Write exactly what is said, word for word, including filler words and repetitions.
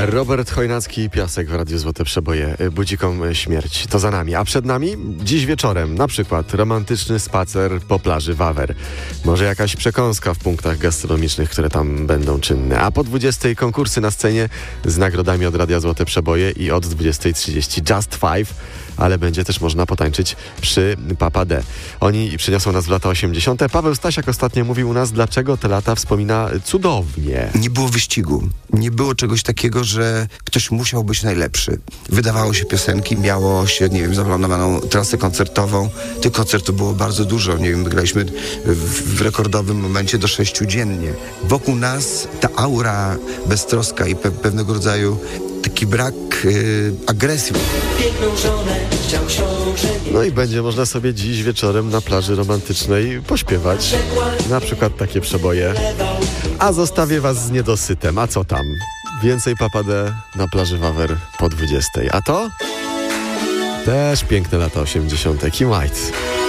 Robert Chojnacki i Piasek w Radiu Złote Przeboje. Budzikom śmierć. To za nami. A przed nami dziś wieczorem na przykład romantyczny spacer po plaży Wawer. Może jakaś przekąska w punktach gastronomicznych, które tam będą czynne. A po dwudziestej konkursy na scenie z nagrodami od Radia Złote Przeboje i od dwudziestej trzydzieści Just Five. Ale będzie też można potańczyć przy Papa D. Oni przyniosą nas w lata osiemdziesiąte. Paweł Stasiak ostatnio mówił u nas, dlaczego te lata wspomina cudownie. Nie było wyścigu. Nie było czegoś takiego, że ktoś musiał być najlepszy. Wydawało się piosenki, miało się, nie wiem, zaplanowaną trasę koncertową. Tych koncertów było bardzo dużo. Nie wiem, graliśmy w, w rekordowym momencie do sześciu dziennie. Wokół nas ta aura beztroska i pe- pewnego rodzaju taki brak yy, agresji. Piękną żonę chciał książę. No i będzie można sobie dziś wieczorem na plaży romantycznej pośpiewać. Na przykład takie przeboje. A zostawię was z niedosytem. A co tam? Więcej Papa D na plaży Wawer po dwudziestej. A to? Też piękne lata osiemdziesiąte. Kim White.